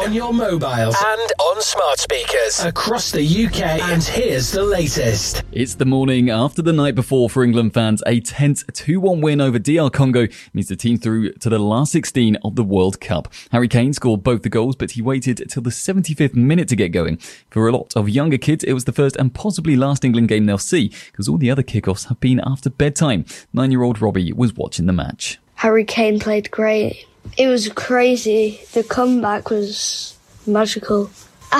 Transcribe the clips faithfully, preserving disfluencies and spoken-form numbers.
on your mobiles and on smart speakers across the U K. And here's the latest. It's the morning after the night before for England fans. A tense two one win over D R Congo means the team through to the last sixteen of the World Cup. Harry Kane scored both the goals, but he waited till the seventy-fifth minute to get going. For a lot of younger kids, it was the first and possibly last England game they'll see, because all the other kickoffs have been after bedtime. Nine-year-old Robbie was watching the match. Harry Kane played great. It was crazy. The comeback was magical.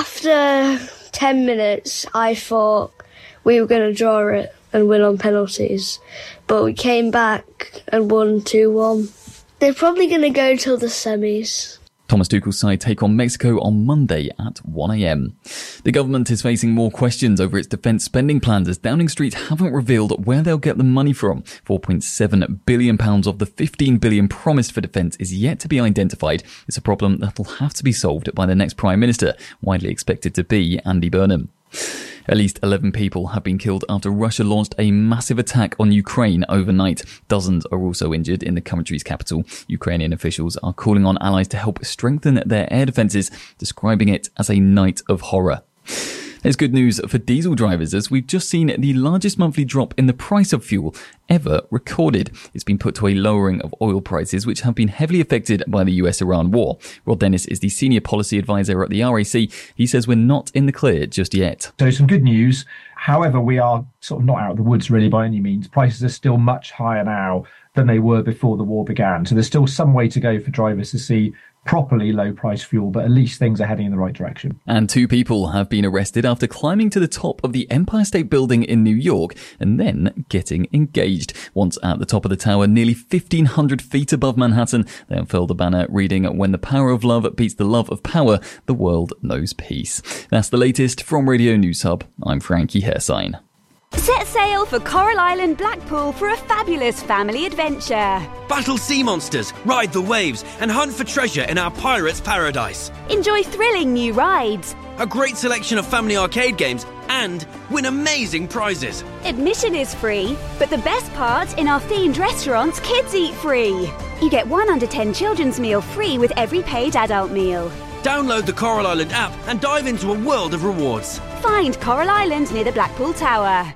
After ten minutes, I thought we were going to draw it and win on penalties, but we came back and won two one. They're probably going to go till the semis. Thomas Tuchel's side take on Mexico on Monday at one a.m. The government is facing more questions over its defence spending plans as Downing Street haven't revealed where they'll get the money from. four point seven billion pounds of the fifteen billion pounds promised for defence is yet to be identified. It's a problem that'll have to be solved by the next Prime Minister, widely expected to be Andy Burnham. At least eleven people have been killed after Russia launched a massive attack on Ukraine overnight. Dozens are also injured in the country's capital. Ukrainian officials are calling on allies to help strengthen their air defences, describing it as a night of horror. There's good news for diesel drivers, as we've just seen the largest monthly drop in the price of fuel ever recorded. It's been put to a lowering of oil prices, which have been heavily affected by the U S-Iran war. Rod Dennis is the senior policy advisor at the R A C. He says we're not in the clear just yet. So some good news. However, we are sort of not out of the woods really by any means. Prices are still much higher now than they were before the war began. So there's still some way to go for drivers to see properly low price fuel, but at least things are heading in the right direction. And two people have been arrested after climbing to the top of the Empire State Building in New York and then getting engaged. Once at the top of the tower, nearly fifteen hundred feet above Manhattan, they unfurled a banner reading, "When the power of love beats the love of power, the world knows peace." That's the latest from Radio News Hub. I'm Frankie Hersign. Set sail for Coral Island, Blackpool for a fabulous family adventure. Battle sea monsters, ride the waves, and hunt for treasure in our pirate's paradise. Enjoy thrilling new rides. A great selection of family arcade games and win amazing prizes. Admission is free, but the best part, in our themed restaurants, kids eat free. You get one under ten children's meal free with every paid adult meal. Download the Coral Island app and dive into a world of rewards. Find Coral Island near the Blackpool Tower.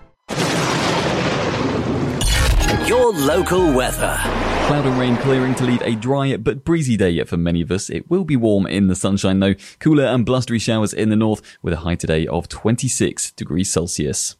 Your local weather. Cloud and rain clearing to leave a dry but breezy day for many of us. It will be warm in the sunshine though. Cooler and blustery showers in the north with a high today of twenty-six degrees Celsius.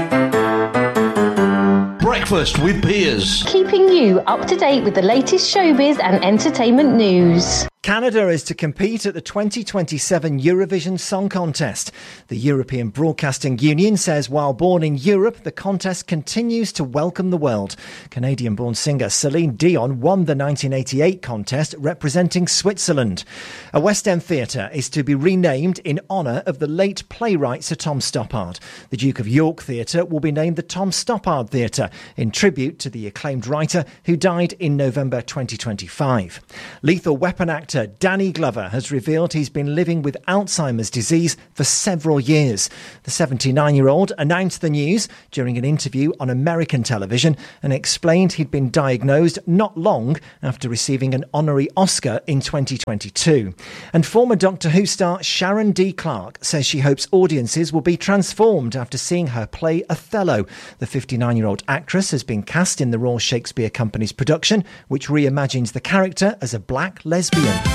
Breakfast with Piers. Keeping you up to date with the latest showbiz and entertainment news. Canada is to compete at the twenty twenty-seven Eurovision Song Contest. The European Broadcasting Union says while born in Europe, the contest continues to welcome the world. Canadian-born singer Celine Dion won the nineteen eighty-eight contest representing Switzerland. A West End theatre is to be renamed in honour of the late playwright Sir Tom Stoppard. The Duke of York Theatre will be named the Tom Stoppard Theatre in tribute to the acclaimed writer who died in November twenty twenty-five. Lethal Weapon actor Danny Glover has revealed he's been living with Alzheimer's disease for several years. The seventy-nine-year-old announced the news during an interview on American television and explained he'd been diagnosed not long after receiving an honorary Oscar in twenty twenty-two. And former Doctor Who star Sharon D. Clarke says she hopes audiences will be transformed after seeing her play Othello. The fifty-nine-year-old actress has been cast in the Royal Shakespeare Company's production, which reimagines the character as a black lesbian.